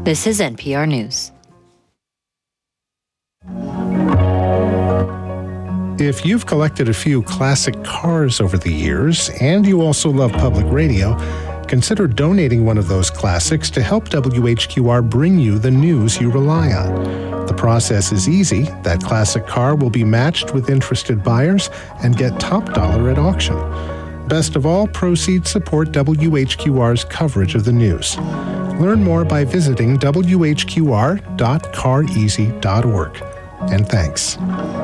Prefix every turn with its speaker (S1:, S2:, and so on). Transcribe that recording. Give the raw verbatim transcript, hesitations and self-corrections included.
S1: This is N P R News.
S2: If you've collected a few classic cars over the years and you also love public radio, consider donating one of those classics to help W H Q R bring you the news you rely on. The process is easy. That classic car will be matched with interested buyers and get top dollar at auction. Best of all, proceeds support W H Q R's coverage of the news. Learn more by visiting W H Q R dot car easy dot org. And thanks.